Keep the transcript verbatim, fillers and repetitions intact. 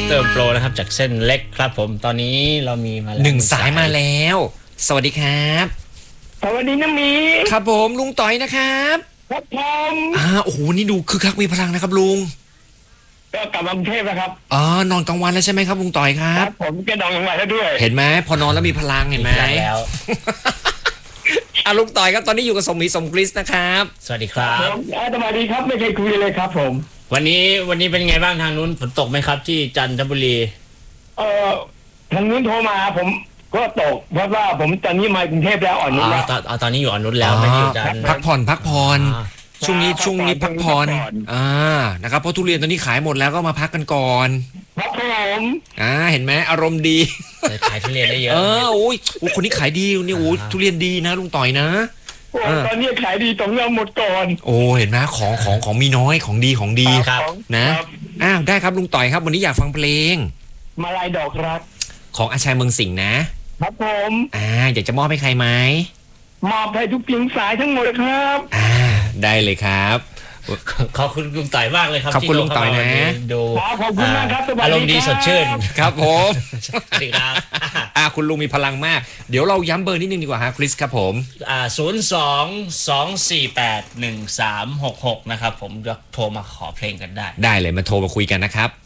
เติมโปรนะครับจากเส้นเล็กครับผมตอนนี้เรามีมาแล้วหนึ่งสายมาแล้ว สวัสดีครับสวัสดีนะมีครับผมลุงต่อยนะครับครับผมอ่าโอ้โหนี่ดูคึกคักมีพลังนะครับลุงก็กลับกรุงเทพแล้วครับอ๋อนอนกลางวันแล้วใช่ไหมครับลุงต่อยครับผมแกนอนกลางวันแล้วด้วยเห็นไหมพอนอนแล้วมีพลังเห็นไหมแล้วอ่ะลุงต่อยครับตอนนี้อยู่กับสมหมีสมกฤษนะครับสวัสดีครับสวัสดีครับไม่เคยคุยเลยครับผมวันนี้วันนี้เป็นไงบ้างทางนู้นฝนตกไหมครับที่จันทบุรีเอ่อทางนู้นโทรมาผมก็ตกเพราะว่าผมตอนนี้มากรุงเทพแล้วอ่อนนุชแล้วตอนตอนนี้อยู่อ่อนนุชแล้วไม่อยู่จันพักผ่อนพักผ่อนช่วงนี้ช่วงนี้พักผ่อนอ่านะครับเพราะทุเรียนตอนนี้ขายหมดแล้วก็มาพักกันก่อนครับผมอ่าเห็นไหมอารมณ์ดีขายทุเรียนได้เยอะเออโอ้ยคนนี้ขายดีนี่โอ้ทุเรียนดีนะลุงต่อยนะตอนนี้ขายดีต้องยอมหมดก่อนโอ้เห็นไหมของของของมีน้อยของดีของดีครับนะอ้าวได้ครับลุงต่อยครับวันนี้อยากฟังเพลงมาลายดอกรักของอาชัยเมืองสิงห์นะครับผมอ่าอยากจะมอบให้ใครไหมมอบให้ทุกเพียงสายทั้งหมดครับอ่าได้เลยครับขอบคุณลุงต่อยมากเลยครับขอบคุณลุงต่อยนะดูขอบคุณมากครับอารมณ์ดีสดชื่นครับผมสวัสดีครับอ่าคุณลุงมีพลังมากเดี๋ยวเราย้ำเบอร์นิดนึงดีกว่าฮะคริสครับผมอ่าศูนย์สองสองสี่แปดหนึ่งสามหกหกนะครับผมจะโทรมาขอเพลงกันได้ได้เลยมาโทรมาคุยกันนะครับ